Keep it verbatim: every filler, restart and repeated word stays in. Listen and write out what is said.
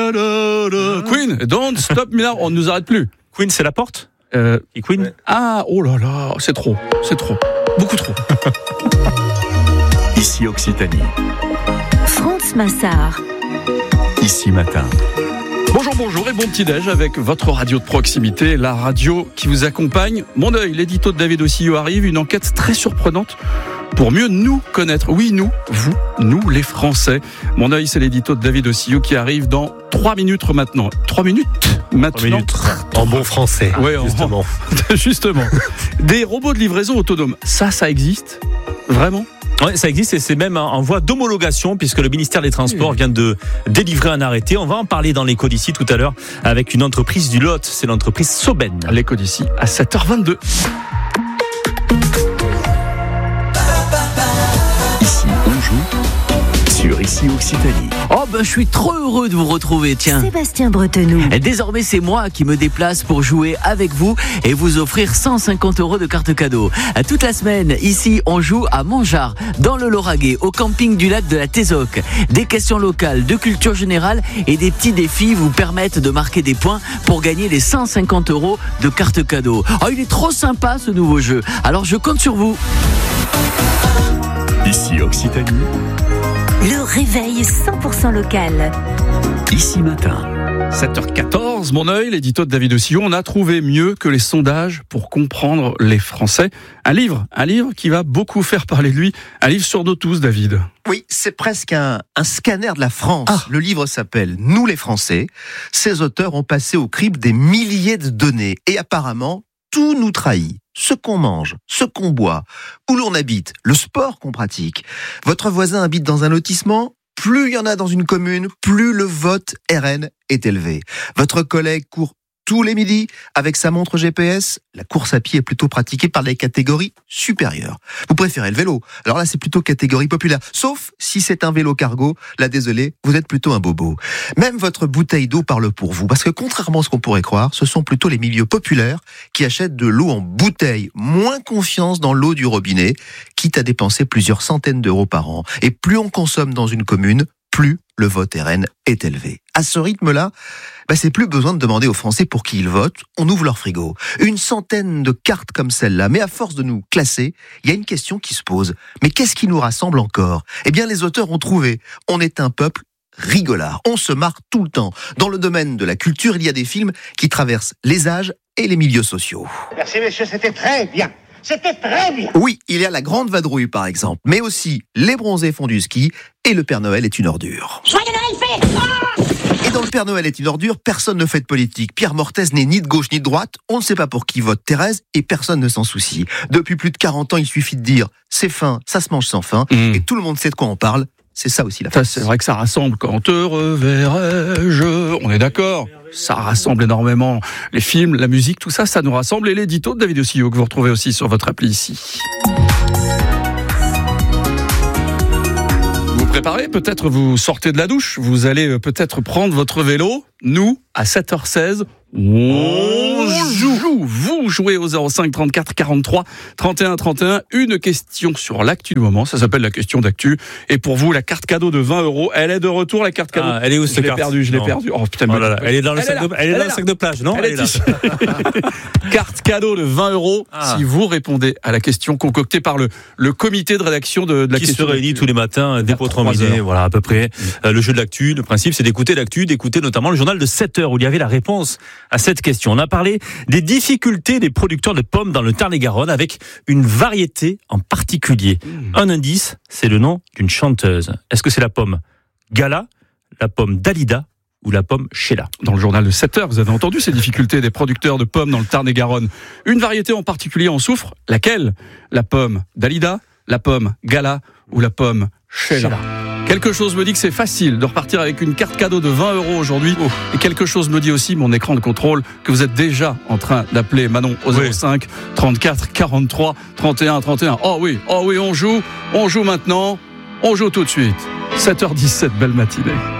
da, da, da. Queen, Don't Stop Me Now. On ne nous arrête plus. Queen, c'est la porte euh, Et Queen ouais. Ah, oh là là, c'est trop, c'est trop, beaucoup trop. Ici Occitanie. France Massard. Ici Matin. Bonjour, bonjour et bon petit-déj avec votre radio de proximité, la radio qui vous accompagne. Mon œil, l'édito de David Ossillot arrive, une enquête très surprenante pour mieux nous connaître. Oui, nous, vous, nous les Français. Mon œil, c'est l'édito de David Ossillot qui arrive dans trois minutes maintenant. Trois minutes maintenant. Trois minutes. En bon français, ouais, justement. En... justement. Des robots de livraison autonomes, ça, ça existe ? Vraiment ? Oui, ça existe et c'est même en voie d'homologation puisque le ministère des Transports vient de délivrer un arrêté. On va en parler dans l'écho d'ici tout à l'heure avec une entreprise du Lot, c'est l'entreprise Soben. L'écho d'ici à sept heures vingt-deux. Ici on joue sur Ici Occitanie. Oh ben je suis trop heureux de vous retrouver, tiens. Sébastien Bretenoux. Et désormais c'est moi qui me déplace pour jouer avec vous et vous offrir cent cinquante euros de carte cadeau. Toute la semaine, ici on joue à Montgeard, dans le Lauragais, au camping du lac de la Tézoc. Des questions locales, de culture générale et des petits défis vous permettent de marquer des points pour gagner les cent cinquante euros de carte cadeau. Oh il est trop sympa ce nouveau jeu, alors je compte sur vous. Ici Occitanie. Le réveil cent pour cent local. Ici Matin. sept heures quatorze, mon œil, l'édito de David Ossillot. On a trouvé mieux que les sondages pour comprendre les Français. Un livre, un livre qui va beaucoup faire parler de lui. Un livre sur nous tous, David. Oui, c'est presque un, un scanner de la France. Ah. Le livre s'appelle « Nous les Français ». Ses auteurs ont passé au crible des milliers de données. Et apparemment, tout nous trahit. Ce qu'on mange, ce qu'on boit, où l'on habite, le sport qu'on pratique. Votre voisin habite dans un lotissement, plus il y en a dans une commune, plus le vote R N est élevé. Votre collègue court tous les midis avec sa montre G P S. La course à pied est plutôt pratiquée par les catégories supérieures. Vous préférez le vélo. Alors là, c'est plutôt catégorie populaire. Sauf si c'est un vélo cargo. Là, désolé, vous êtes plutôt un bobo. Même votre bouteille d'eau parle pour vous. Parce que contrairement à ce qu'on pourrait croire, ce sont plutôt les milieux populaires qui achètent de l'eau en bouteille. Moins confiance dans l'eau du robinet, quitte à dépenser plusieurs centaines d'euros par an. Et plus on consomme dans une commune, plus le vote R N est élevé. À ce rythme-là, bah c'est plus besoin de demander aux Français pour qui ils votent, on ouvre leur frigo. Une centaine de cartes comme celle-là, mais à force de nous classer, il y a une question qui se pose. Mais qu'est-ce qui nous rassemble encore ? Eh bien, les auteurs ont trouvé. On est un peuple rigolard. On se marre tout le temps. Dans le domaine de la culture, il y a des films qui traversent les âges et les milieux sociaux. Merci messieurs, c'était très bien. C'était très bien. Oui, il y a La Grande Vadrouille par exemple, mais aussi Les Bronzés font du ski et Le Père Noël est une ordure. Joyeux Noël fait ah Et dans Le Père Noël est une ordure, personne ne fait de politique. Pierre Mortez n'est ni de gauche ni de droite, on ne sait pas pour qui vote Thérèse et personne ne s'en soucie. Depuis plus de quarante ans, il suffit de dire c'est fin, ça se mange sans fin, mmh. et tout le monde sait de quoi on parle. C'est ça aussi la France. C'est vrai que ça rassemble. Quand te reverrai-je, on est d'accord. Ça rassemble énormément. Les films, la musique, tout ça, ça nous rassemble. Et l'édito de David Ossillot que vous retrouvez aussi sur votre appli ici. Vous préparez, peut-être vous sortez de la douche, vous allez peut-être prendre votre vélo. Nous, à sept heures seize, on joue. Vous jouez au zéro cinq trente-quatre quarante-trois trente et un trente et un. Une question sur l'actu du moment. Ça s'appelle la question d'actu. Et pour vous, la carte cadeau de vingt euros. Elle est de retour, la carte cadeau. Ah, elle est où cette carte ? Je l'ai perdue, je l'ai non. perdue. Oh putain, oh là là. Elle est dans le elle sac, est de, elle est elle dans est le sac de plage, non ? Elle, elle est, est là. Carte cadeau de vingt euros ah. si vous répondez à la question concoctée par le, le comité de rédaction de, de la Qui question. Qui se réunit tous les matins, dès pour terminer, voilà, à peu près. Mmh. Euh, le jeu de l'actu, le principe, c'est d'écouter l'actu, d'écouter notamment le journal de sept heures où il y avait la réponse à cette question. On a parlé des difficultés des producteurs de pommes dans le Tarn-et-Garonne avec une variété en particulier. Mmh. Un indice, c'est le nom d'une chanteuse. Est-ce que c'est la pomme Gala, la pomme Dalida ou la pomme Sheila? Dans le journal de sept heures, vous avez entendu ces difficultés des producteurs de pommes dans le Tarn-et-Garonne. Une variété en particulier en souffre. Laquelle? La pomme Dalida, la pomme Gala ou la pomme Sheila? Sheila. Quelque chose me dit que c'est facile de repartir avec une carte cadeau de vingt euros aujourd'hui. Oh. Et quelque chose me dit aussi, mon écran de contrôle, que vous êtes déjà en train d'appeler Manon au zéro cinq trente-quatre quarante-trois trente et un trente et un. Oh oui, oh oui, on joue, on joue maintenant, on joue tout de suite. sept heures dix-sept, belle matinée.